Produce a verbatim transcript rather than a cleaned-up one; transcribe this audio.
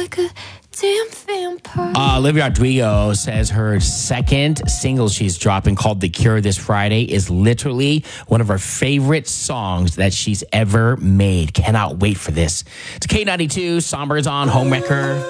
like a damn vampire. Uh, Olivia Rodrigo says her second single she's dropping, called The Cure, this Friday, is literally one of her favorite songs that she's ever made. Cannot wait for this. It's K ninety-two, Sombers on Homewrecker.